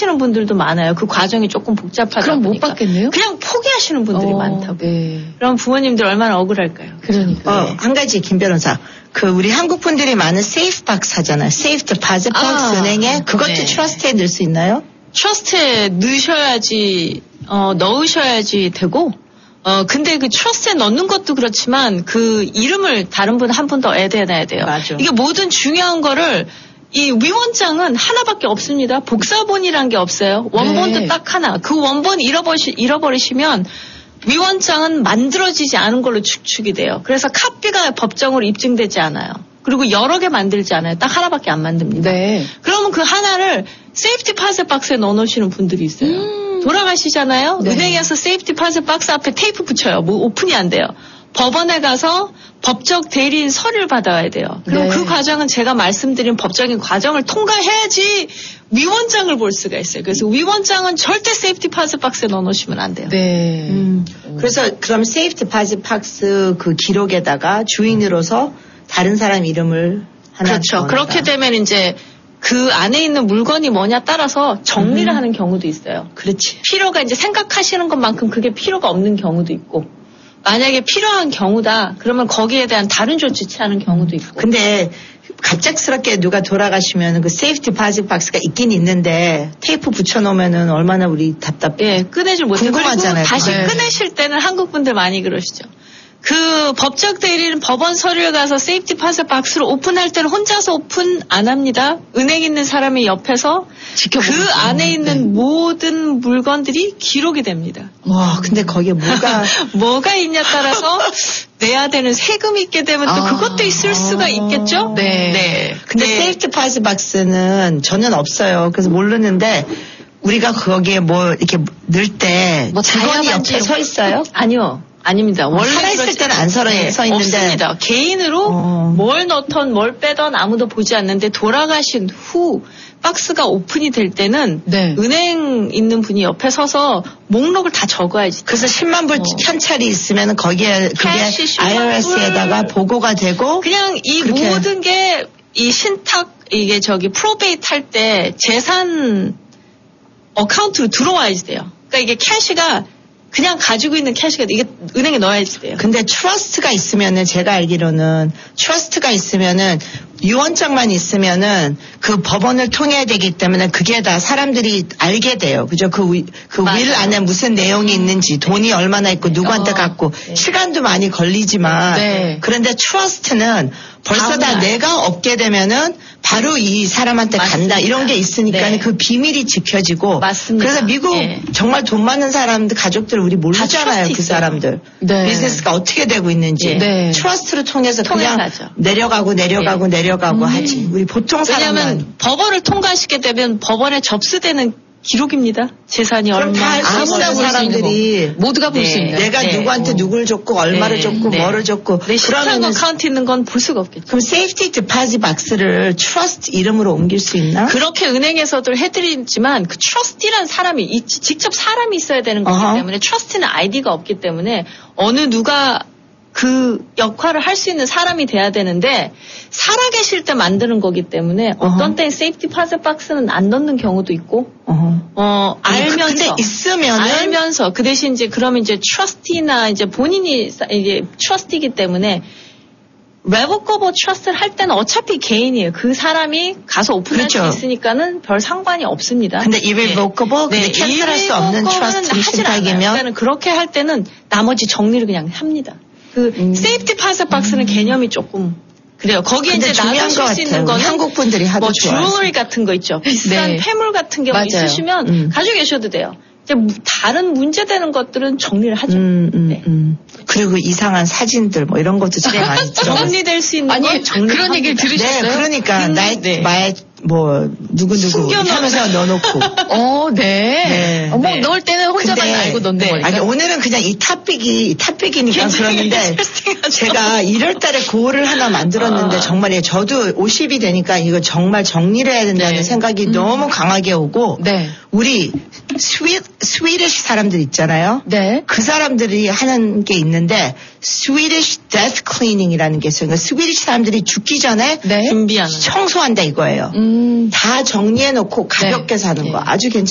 포기하시는 분들도 많아요. 그 과정이 조금 복잡하다 그럼 보니까. 못 받겠네요? 그냥 포기하시는 분들이 많다고. 네. 그럼 부모님들 얼마나 억울할까요? 그러니까. 한 가지 김 변호사. 우리 한국 분들이 많은 세이프 박스 하잖아요. 세이프 디포지트 박스 은행에 그것도 네. 트러스트에 넣을 수 있나요? 트러스트에 넣으셔야지 되고, 근데 그 트러스트에 넣는 것도 그렇지만 그 이름을 다른 분 한 분 더 애드해놔야 돼요. 맞아. 이게 모든 중요한 거를 이 위원장은 하나밖에 없습니다. 복사본이란 게 없어요. 원본도 네. 딱 하나. 그 원본 잃어버리시면 위원장은 만들어지지 않은 걸로 축축이 돼요. 그래서 카피가 법정으로 입증되지 않아요. 그리고 여러 개 만들지 않아요. 딱 하나밖에 안 만듭니다. 네. 그러면 그 하나를 세이프티 파스 박스에 넣어놓으시는 분들이 있어요. 돌아가시잖아요. 네. 은행에서 세이프티 파스 박스 앞에 테이프 붙여요. 뭐 오픈이 안 돼요. 법원에 가서 법적 대리인 서류를 받아야 돼요. 그럼 네. 그 과정은 제가 말씀드린 법적인 과정을 통과해야지 위원장을 볼 수가 있어요. 그래서 위원장은 절대 세이프티 파스 박스에 넣어놓으시면 안 돼요. 네. 그래서 그럼 세이프 디포지트 박스 그 기록에다가 주인으로서 다른 사람 이름을 하나 그렇죠. 넣어놔라. 그렇게 되면 이제 그 안에 있는 물건이 뭐냐 따라서 정리를 하는 경우도 있어요. 그렇지. 필요가 이제 생각하시는 것만큼 그게 필요가 없는 경우도 있고, 만약에 필요한 경우다 그러면 거기에 대한 다른 조치 취하는 경우도 있고. 근데 갑작스럽게 누가 돌아가시면 그 세이프 디포지트 박스가 있긴 있는데 테이프 붙여놓으면은 얼마나 우리 답답해. 예, 꺼내질 못해요. 궁금하잖아요. 그리고 다시 네. 꺼내실 때는 한국 분들 많이 그러시죠. 그 법적 대리는 법원 서류에 가서 세이프티 파스 박스를 오픈할 때는 혼자서 오픈 안 합니다. 은행 있는 사람이 옆에서 지켜보고 그 있어요. 안에 있는 모든 물건들이 기록이 됩니다. 와, 근데 거기에 뭐가 있냐 따라서 내야 되는 세금이 있게 되면 또 그것도 있을 수가 있겠죠? 네. 근데 세이프 디포지트 박스는 저는 없어요. 그래서 모르는데 우리가 거기에 뭐 이렇게 넣을 때 뭐 직원이 다이아몬드 옆에 서 있어요? 아니요. 아닙니다. 원래 살아있을 그렇지- 때는 안 서 있는데. 없습니다. 개인으로 뭘 넣던 뭘 빼던 아무도 보지 않는데 돌아가신 후 박스가 오픈이 될 때는 네. 은행 있는 분이 옆에 서서 목록을 다 적어야지. 그래서 10만 불 현찰이 있으면 거기에 그게 캐시 10만 IRS에다가 불. 보고가 되고 그냥 이 그렇게. 모든 게 이 신탁 이게 프로베이트 할 때 재산 어카운트로 들어와야지 돼요. 그러니까 이게 캐시가 그냥 가지고 있는 캐시가 이게 은행에 넣어야지 돼요. 근데 트러스트가 있으면은 제가 알기로는 트러스트가 있으면은 유언장만 있으면은 그 법원을 통해야 되기 때문에 그게 다 사람들이 알게 돼요. 그죠? 그 윌 안에 무슨 내용이 있는지 돈이 얼마나 있고 누구한테 갖고 네. 시간도 많이 걸리지만 네. 그런데 트러스트는 벌써 다 다음날. 내가 없게 되면은 바로 이 사람한테 간다 맞습니다. 이런 게 있으니까 네. 그 비밀이 지켜지고 맞습니다. 그래서 미국 네. 정말 돈 많은 사람들 가족들 우리 모르잖아요. 트러스트 그 있어요. 사람들 네. 비즈니스가 어떻게 되고 있는지 네. 트러스트를 통해서 통해서 그냥 하죠. 내려가고 하지. 우리 보통 사람은 왜냐하면 법원을 통과시게 되면 법원에 접수되는 기록입니다. 재산이 그럼 얼마. 다 알수 아무나 있는 볼 수 있는 사람들이 거. 모두가 볼 네. 수 있는. 내가 네. 누구한테 누구를 줬고 얼마를 줬고 뭐를 줬고 내 신탁 그러면은 어카운트 있는 건 볼 수가 없겠죠. 그럼 세이프티 디포지트 박스를 트러스트 이름으로 옮길 수 있나? 그렇게 은행에서도 해드리지만 그 트러스티란 사람이 직접 사람이 있어야 되는 거기 어허. 때문에 트러스티는 아이디가 없기 때문에 어느 누가 그 역할을 할 수 있는 사람이 돼야 되는데 살아계실 때 만드는 거기 때문에 어떤 때는 세이프티 파스 박스는 안 넣는 경우도 있고 알면서 근데 있으면은 알면서 그 대신 이제 그러면 이제 트러스티나 이제 본인이 이제 트러스티이기 때문에 레버커버 트러스트를 할 때는 어차피 개인이에요. 그 사람이 가서 오픈할 그렇죠. 수 있으니까는 별 상관이 없습니다. 근데 irrevocable 근데 캔슬할 수 없는 트러스트 신탁이면 그러니까 그렇게 할 때는 나머지 정리를 그냥 합니다. 그 세이프티 파스 박스는 개념이 조금 그래요. 거기에 근데 이제 중요한 놔두실 것 수 있는 같아요. 거는 한국 분들이 하도 뭐 좋아해서. 주얼리 같은 거 있죠. 비싼 네. 폐물 같은 게 맞아요. 있으시면 가지고 계셔도 돼요. 이제 다른 문제되는 것들은 정리를 하죠. 네. 그리고 이상한 사진들 뭐 이런 것도 참 많이 들어가요. 정리될 수 있는 아니, 건 정리. 그런 얘기를 들으셨어요? 네, 그러니까 네. 나의 뭐 누구 숨겨놓은- 하면서 넣어놓고. 네. 네. 뭐 넣을 때는 혼자만 알고 넣는 거니까. 아니 오늘은 그냥 이 탑픽이니까 그러는데 제가 1월달에 고를 하나 만들었는데 정말 저도 50이 되니까 이거 정말 정리를 해야 된다는 네. 생각이 너무 강하게 오고 네. 우리 스위디시 사람들 있잖아요. 네. 그 사람들이 하는 게 있는데 Swedish Death Cleaning이라는 게 있어요. 그러니까 스위디시 사람들이 죽기 전에 네. 준비하는. 청소한다 이거예요. 다 정리해놓고 가볍게 사는 거 아주 괜찮아요.